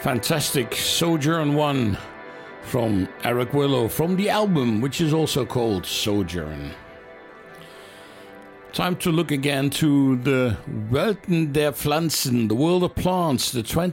Fantastic Sojourn 1 from Eric Willow, from the album, which is also called Sojourn. Time to look again to the Welten der Pflanzen, the world of plants, the